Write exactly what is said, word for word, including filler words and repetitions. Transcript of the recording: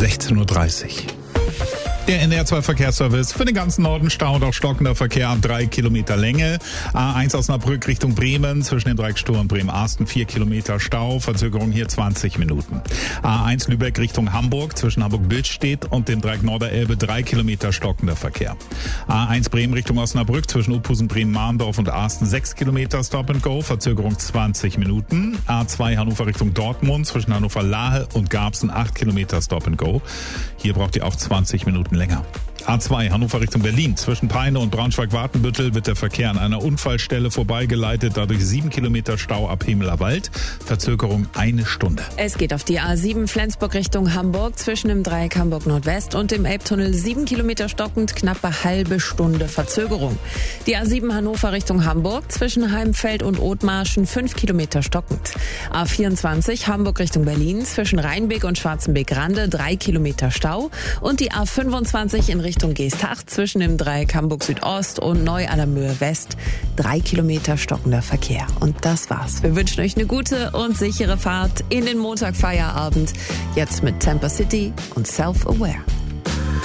sechzehn Uhr dreißig. Der N D R zwei Verkehrsservice für den ganzen Norden Stau und auch stockender Verkehr ab drei Kilometer Länge. A eins Osnabrück Richtung Bremen zwischen dem Dreieck Stur und Bremen-Arsten vier Kilometer Stau, Verzögerung hier zwanzig Minuten. A eins Lübeck Richtung Hamburg zwischen Hamburg-Billstedt und dem Dreieck Norderelbe drei Kilometer stockender Verkehr. A eins Bremen Richtung Osnabrück zwischen Uphusen, Bremen-Mahndorf und Arsten sechs Kilometer Stop and Go, Verzögerung zwanzig Minuten. A zwei Hannover Richtung Dortmund zwischen Hannover-Lahe und Garbsen acht Kilometer Stop and Go. Hier braucht ihr auch zwanzig Minuten länger. A zwei Hannover Richtung Berlin. Zwischen Peine und Braunschweig-Wartenbüttel wird der Verkehr an einer Unfallstelle vorbeigeleitet. Dadurch sieben Kilometer Stau ab Hemeler Wald. Verzögerung eine Stunde. Es geht auf die A sieben Flensburg Richtung Hamburg. Zwischen dem Dreieck Hamburg Nordwest und dem Elbtunnel sieben Kilometer stockend. Knappe halbe Stunde Verzögerung. Die A sieben Hannover Richtung Hamburg. Zwischen Heimfeld und Othmarschen fünf Kilometer stockend. A vierundzwanzig Hamburg Richtung Berlin. Zwischen Rheinbeek und Schwarzenbeek-Rande drei Kilometer Stau. Und die A fünfundzwanzig in Richtung Richtung Geesthacht zwischen dem Dreieck Hamburg Südost und Neu-Allermöhe West. Drei Kilometer stockender Verkehr. Und das war's. Wir wünschen euch eine gute und sichere Fahrt in den Montagfeierabend. Jetzt mit Tampa City und Self-Aware.